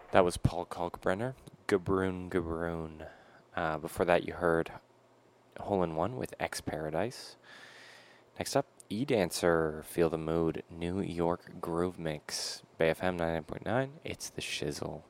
That was Paul Kalkbrenner, Gabroon Gabroon. Before that, you heard Hole in One with X Paradise. Next up, E Dancer, Feel the Mood, New York Groove Mix, BFM 99.9. It's the Shizzle.